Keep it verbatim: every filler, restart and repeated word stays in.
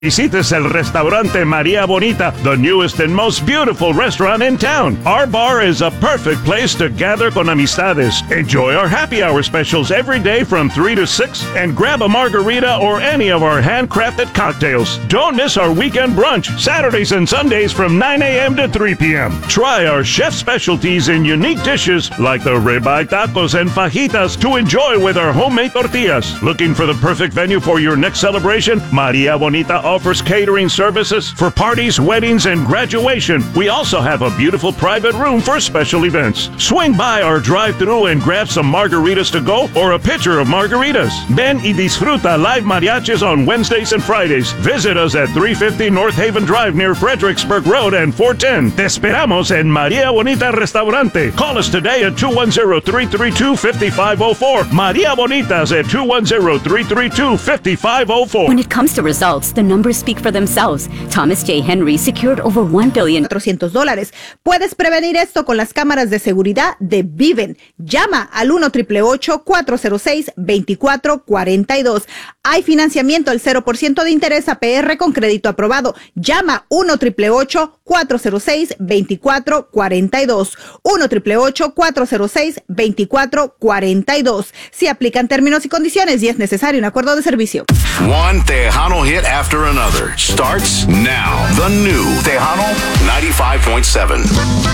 Visites el restaurante Maria Bonita, the newest and most beautiful restaurant in town. Our bar is a perfect place to gather con amistades. Enjoy our happy hour specials every day from three to six and grab a margarita or any of our handcrafted cocktails. Don't miss our weekend brunch, Saturdays and Sundays from nine a.m. to three p.m. Try our chef specialties and unique dishes like the ribeye tacos and fajitas to enjoy with our homemade tortillas. Looking for the perfect venue for your next celebration? Maria Bonita offers catering services for parties, weddings, and graduation. We also have a beautiful private room for special events. Swing by our drive-thru and grab some margaritas to go or a pitcher of margaritas. Ven y disfruta live mariachis on Wednesdays and Fridays. Visit us at three fifty North Haven Drive near Fredericksburg Road and four ten. Te esperamos en Maria Bonita Restaurante. Call us today at two one zero, three three two, five five zero four. Maria Bonitas at two one zero, three three two, five five zero four. When it comes to results, the numbers speak for themselves. Thomas J. Henry secured over one billion cuatrocientos dólares. Puedes prevenir esto con las cámaras de seguridad de Viven. Llama al uno, ocho ocho ocho, cuatro cero seis, dos cuatro cuatro dos. Hay financiamiento al cero por ciento de interés A P R con crédito aprobado. Llama uno, ocho ocho ocho, cuatro cero seis, dos cuatro cuatro dos. uno, ocho ocho ocho, cuatro cero seis, dos cuatro cuatro dos. Si aplican términos y condiciones y es necesario un acuerdo de servicio. One Tejano hit after another starts now. The new Tejano ninety-five point seven.